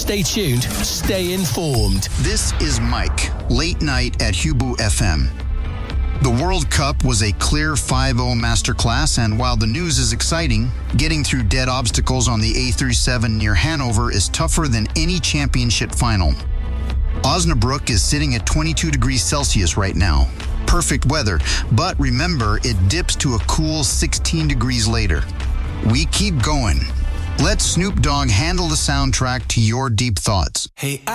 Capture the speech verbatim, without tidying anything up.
Stay tuned, stay informed. This is Mike, late night at Hubu F M. The World Cup was a clear five oh masterclass, and while the news is exciting, getting through dead obstacles on the A thirty-seven near Hanover is tougher than any championship final. Osnabrück is sitting at twenty-two degrees Celsius right now. Perfect weather, but remember, it dips to a cool sixteen degrees later. We keep going. Let Snoop Dogg handle the soundtrack to your deep thoughts. Hey,